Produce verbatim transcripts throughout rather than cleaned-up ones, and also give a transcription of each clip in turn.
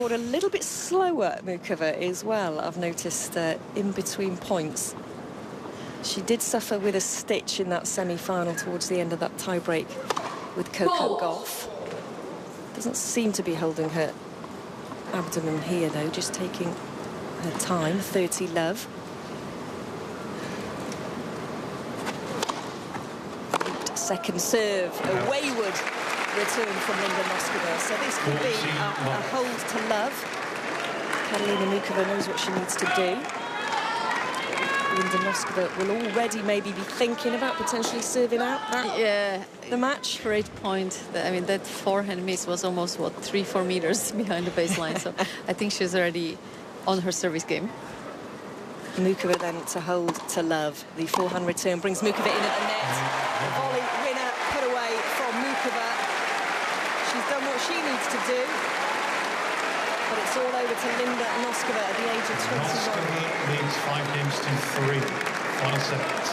A little bit slower, Muchova, as well, I've noticed, uh, in between points. She did suffer with a stitch in that semi-final towards the end of that tie-break with Coco Gauff. Doesn't seem to be holding her abdomen here, though, just taking her time. thirty love. Second serve, a wayward return from Linda Noskova. So this could be a, a hold to love. Karolina Muchova knows what she needs to do. Linda Noskova will already maybe be thinking about potentially serving out that, yeah, the match. Great point. I mean, that forehand miss was almost, what, three, four meters behind the baseline. So I think she's already on her service game. Muchova then to hold to love. The forehand return brings Muchova in at the net. The volley winner put away from Muchova. She's done what she needs to do, but it's all over to Linda Noskova at the age of twenty-one. Noskova leads five games to three. Final set.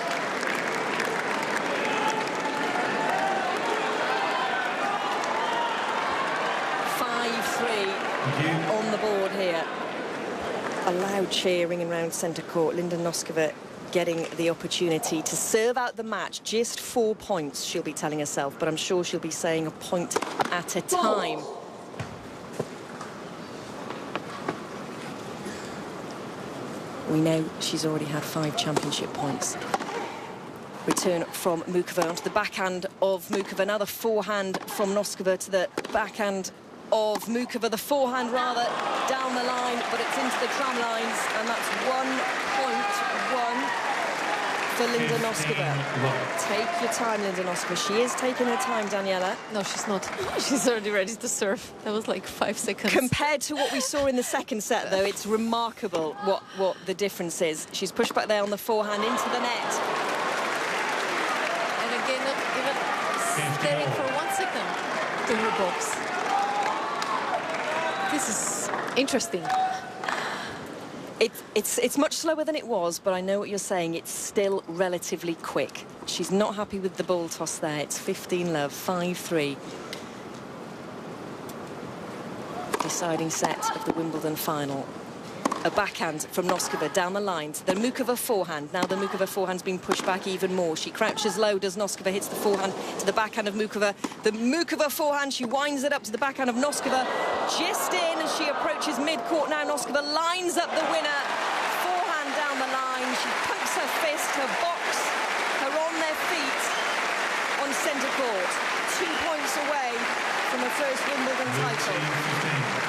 five three on the board here. A loud cheer ringing around centre court. Linda Noskova getting the opportunity to serve out the match. Just four points, she'll be telling herself, but I'm sure she'll be saying a point at a time. We know she's already had five championship points. Return from Muchova onto the backhand of Muchova. Now the forehand from Noskova to the backhand of Muchova. The forehand rather down the line, but it's into the tram lines, and that's one point one for Linda Noskova. Take your time, Linda Noskova. She is taking her time, Daniela. No, she's not. She's already ready to serve. That was like five seconds. Compared to what we saw in the second set, though, it's remarkable what, what the difference is. She's pushed back there on the forehand into the net. And again, not even staring for one second to her box. This is interesting. It, it's, it's much slower than it was, but I know what you're saying. It's still relatively quick. She's not happy with the ball toss there. It's fifteen love, five three. Deciding set of the Wimbledon final. A backhand from Noskova down the lines. The Muchova forehand. Now the Muchova forehand's being pushed back even more. She crouches low, does Noskova, hits the forehand to the backhand of Muchova. The Muchova forehand, she winds it up to the backhand of Noskova. Just in as she approaches mid-court now. Noskova lines up the winner. Forehand down the line. She pokes her fist, her box, her on their feet on centre court. Two points away from her first Wimbledon title.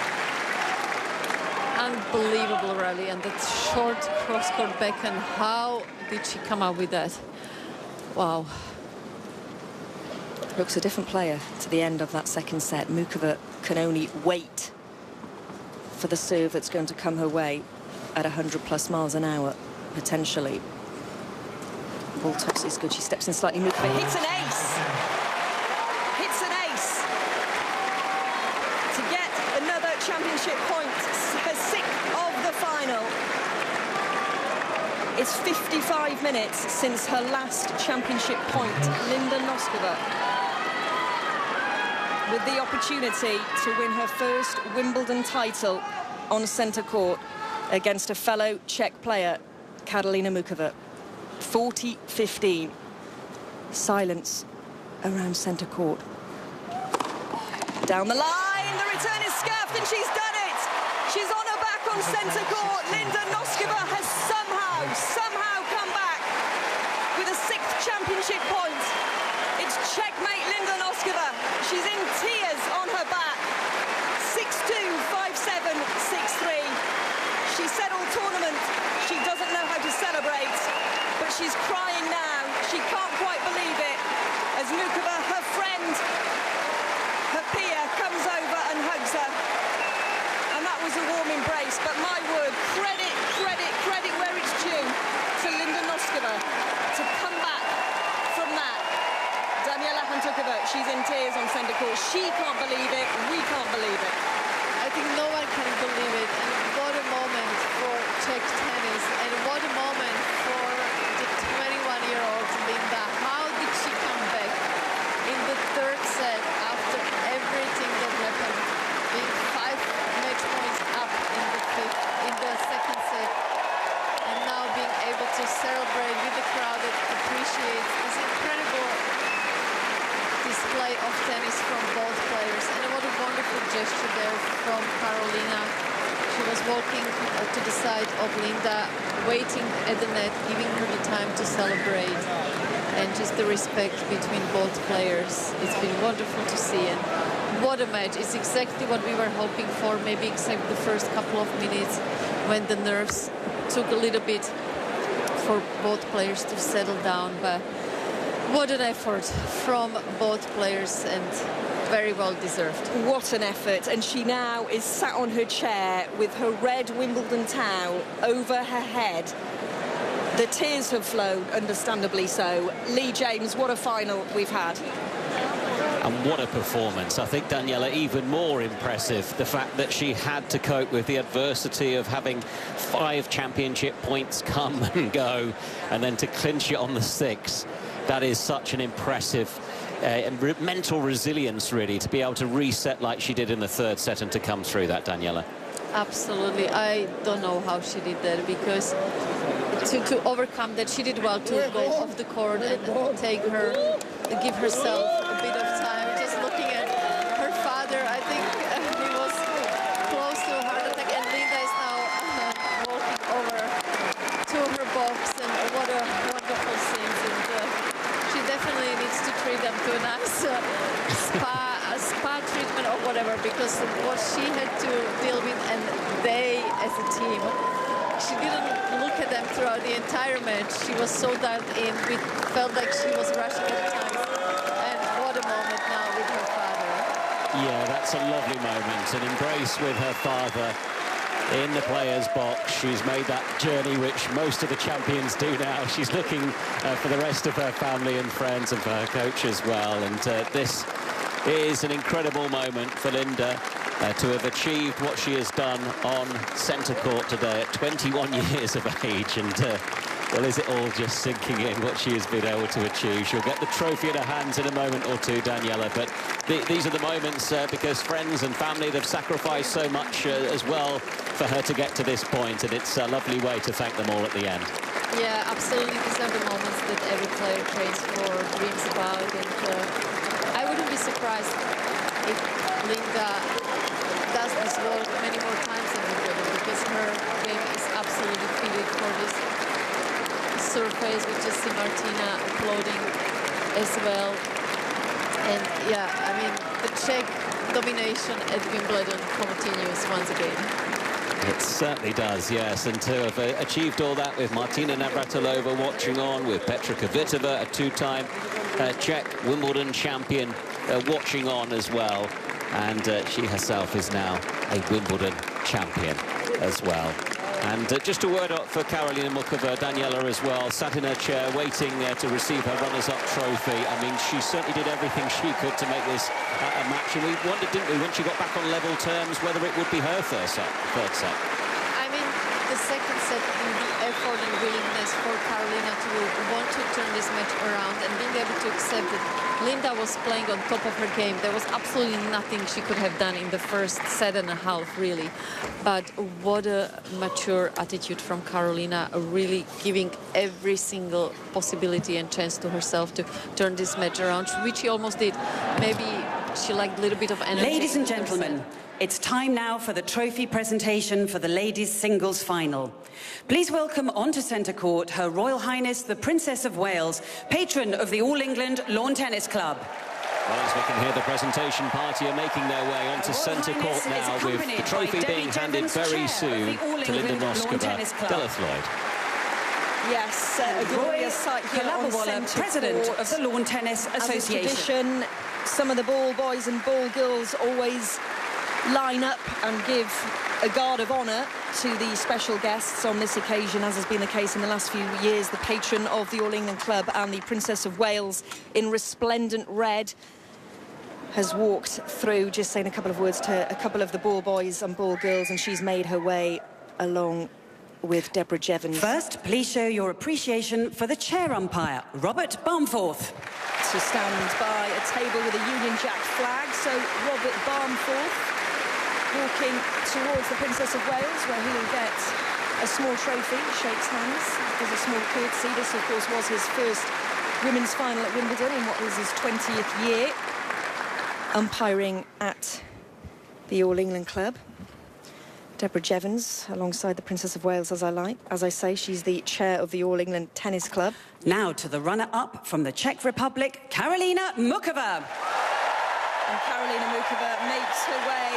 Unbelievable rally, and that short cross-court backhand. How did she come up with that? Wow. Looks a different player to the end of that second set. Muchova can only wait for the serve that's going to come her way at one hundred plus miles an hour, potentially. Ball toss is good. She steps in slightly. Muchova hits an ace. Hits an ace. To get another championship point. Her sixth of the final. It's fifty-five minutes since her last championship point. Linda Noskova with the opportunity to win her first Wimbledon title on centre court against a fellow Czech player, Karolina Muchova. forty fifteen. Silence around centre court. Down the line, the return is scuffed, and she's done it! She's on her back on centre court. Linda Noskova has somehow, somehow come back with a sixth championship point. It's checkmate, Linda Noskova. She's in tears on her back. six two, five seven, six three. She said all tournament she doesn't know how to celebrate, but she's crying now. She can't quite believe it as Muchova, her friend, her peer, comes over and hugs her. And that was a warm embrace, but my word, credit, credit, credit where it's due to Linda Noskova to come back from that. Daniela Hantuchova, she's in tears on centre court. She can't believe it, we can't believe it. I think no one can believe it. And what a moment for Czech tennis, and what a moment for the twenty-one-year-old Linda. How did she come back in the third set after everything that happened, being five match points walking uh, to the side of Linda, waiting at the net, giving her the time to celebrate, and just the respect between both players. It's been wonderful to see, and what a match. It's exactly what we were hoping for, maybe except the first couple of minutes when the nerves took a little bit for both players to settle down. But what an effort from both players, and very well deserved. What an effort. And she now is sat on her chair with her red Wimbledon towel over her head. The tears have flown, understandably so. Lee James, what a final we've had. And what a performance. I think Daniela even more impressive, the fact that she had to cope with the adversity of having five championship points come and go, and then to clinch it on the six. That is such an impressive uh, re mental resilience, really, to be able to reset like she did in the third set and to come through that, Daniela. Absolutely. I don't know how she did that, because to, to overcome that, she did well to go off the court and take her, give herself a bit of time. Just looking at her father, I think uh, he was close to a heart attack, and Linda is now uh, walking over to her box, and what a wonderful scene. And uh, she definitely needs to treat them to a nice uh, spa, a spa treatment or whatever, because of what she had to deal with, and they as a team. She didn't look at them throughout the entire match. She was so dialed in. It felt like she was rushing at times. And what a moment now with her father. Yeah, that's a lovely moment. An embrace with her father in the players' box. She's made that journey which most of the champions do now. She's looking uh, for the rest of her family and friends, and for her coach as well. And uh, this is an incredible moment for Linda. Uh, to have achieved what she has done on centre court today at twenty-one years of age, and uh, well, is it all just sinking in what she has been able to achieve? She'll get the trophy in her hands in a moment or two, Daniela, but th these are the moments uh, because friends and family, they've sacrificed so much uh, as well for her to get to this point, and it's a lovely way to thank them all at the end. Yeah, absolutely. These are the moments that every player trains for, dreams about, and uh, I wouldn't be surprised if Linda does this work many more times in Wimbledon, because her game is absolutely fitted for this surface. We just see Martina applauding as well. And yeah, I mean, the Czech domination at Wimbledon continues once again. It certainly does, yes, and to have uh, achieved all that with Martina Navratilova watching on, with Petra Kvitova, a two-time uh, Czech Wimbledon champion, uh, watching on as well. And uh, she herself is now a Wimbledon champion as well. And uh, just a word up for Karolina Muchova, Daniela as well, sat in her chair waiting uh, to receive her runners-up trophy. I mean, she certainly did everything she could to make this uh, a match. And we wondered, didn't we, when she got back on level terms, whether it would be her first set, third set. I mean, the second set, in the effort and willingness for Karolina to want to turn this match around, and being able to accept that Linda was playing on top of her game. There was absolutely nothing she could have done in the first set and a half, really. But what a mature attitude from Karolina, really giving every single possibility and chance to herself to turn this match around, which she almost did. Maybe she lacked a little bit of energy. Ladies and gentlemen, it's time now for the trophy presentation for the ladies' singles final. Please welcome onto centre court Her Royal Highness the Princess of Wales, patron of the All England Lawn Tennis Club. Well, as we can hear, the presentation party are making their way onto centre court now, with the trophy being handed very soon to Linda Noskova, Della Lloyd. Yes, uh, a glorious sight here on centre President court. of the Lawn Tennis Association. As is tradition, some of the ball boys and ball girls always line up and give a guard of honour to the special guests on this occasion, as has been the case in the last few years. The patron of the All England Club and the Princess of Wales in resplendent red has walked through, just saying a couple of words to a couple of the ball boys and ball girls, and she's made her way along with Deborah Jevons. First, please show your appreciation for the chair umpire, Robert Barmforth. To stand by a table with a Union Jack flag, so Robert Barmforth walking towards the Princess of Wales, where he will get a small trophy, shakes hands, does a small courtesy. This, of course, was his first women's final at Wimbledon in what was his twentieth year, umpiring at the All England Club. Deborah Jevons, alongside the Princess of Wales, as I like. As I say, she's the chair of the All England Tennis Club. Now to the runner-up from the Czech Republic, Karolina Muchova. And Karolina Muchova makes her way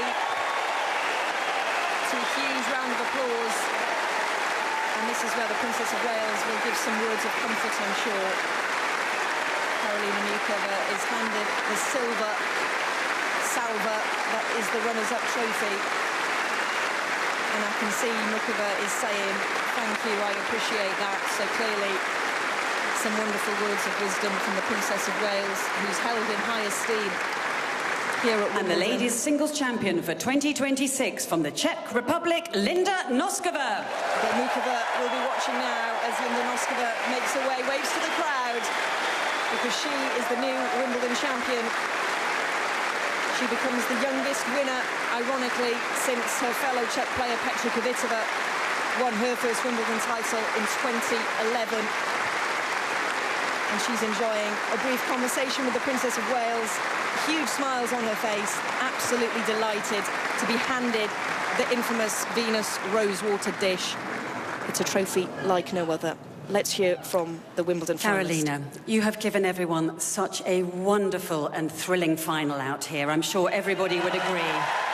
to a huge round of applause. And this is where the Princess of Wales will give some words of comfort, I'm sure. Karolina Muchova is handed the silver salver that is the runners-up trophy. And I can see Muchova is saying, thank you, I appreciate that. So clearly, some wonderful words of wisdom from the Princess of Wales, who's held in high esteem here at Wimbledon. And the ladies' singles champion for twenty twenty-six from the Czech Republic, Linda Noskova. But Muchova will be watching now as Linda Noskova makes her way, waves to the crowd, because she is the new Wimbledon champion. She becomes the youngest winner, ironically, since her fellow Czech player Petra Kvitova won her first Wimbledon title in twenty eleven. And she's enjoying a brief conversation with the Princess of Wales. Huge smiles on her face, absolutely delighted to be handed the infamous Venus Rosewater dish. It's a trophy like no other. Let's hear from the Wimbledon finalist. Karolina, you have given everyone such a wonderful and thrilling final out here. I'm sure everybody would agree.